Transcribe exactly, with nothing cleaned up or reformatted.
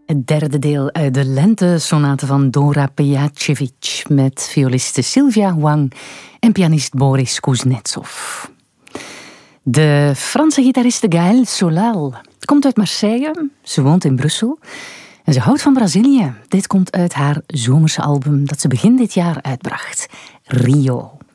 Het derde deel uit de Lente-sonate van Dora Pejacevic met violiste Sylvia Wang en pianist Boris Kuznetsov. De Franse gitariste Gaëlle Solal komt uit Marseille, ze woont in Brussel en ze houdt van Brazilië. Dit komt uit haar zomerse album dat ze begin dit jaar uitbracht, Rio.